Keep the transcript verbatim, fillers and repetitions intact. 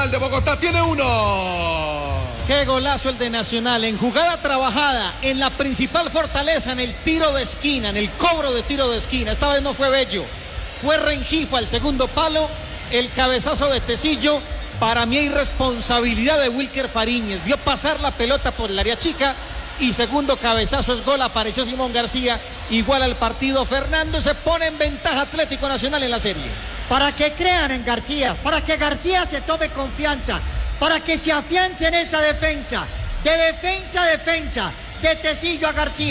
Nacional de Bogotá tiene uno. Qué golazo el de Nacional, en jugada trabajada, en la principal fortaleza, en el tiro de esquina, en el cobro de tiro de esquina. Esta vez no fue Bello, fue Rengifa al segundo palo, el cabezazo de Tecillo. Para mí hay responsabilidad de Wilker Fariñez, vio pasar la pelota por el área chica y segundo cabezazo es gol, apareció Simón García, igual al partido. Fernando, se pone en ventaja Atlético Nacional en la serie. Para que crean en García, para que García se tome confianza, para que se afiance en esa defensa, de defensa a defensa, de Tecillo a García.